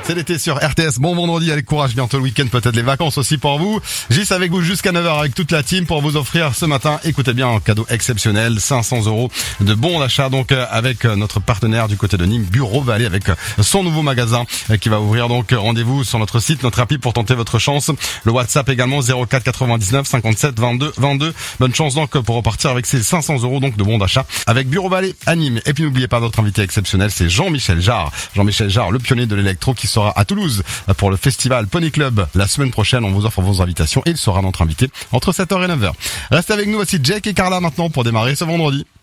C'est l'été sur RTS. Bon vendredi, allez courage, bientôt le week-end, peut-être les vacances aussi pour vous. Gis avec vous jusqu'à 9h avec toute la team pour vous offrir ce matin, écoutez bien, un cadeau exceptionnel, 500 € de bons d'achat donc avec notre partenaire du côté de Nîmes, Bureau Vallée, avec son nouveau magasin qui va ouvrir. Donc rendez-vous sur notre site, notre appli pour tenter votre chance. Le WhatsApp également 04 99 57 22 22. Bonne chance donc pour repartir avec ces 500 € donc de bons d'achat avec Bureau Vallée à Nîmes. Et puis n'oubliez pas notre invité exceptionnel, c'est Jean-Michel Jarre. Jean-Michel Jarre, le pionnier de l'électro qui sera à Toulouse pour le festival Pony Club la semaine prochaine. On vous offre vos invitations et il sera notre invité entre 7h et 9h. Restez avec nous, voici Jake et Carla maintenant pour démarrer ce vendredi.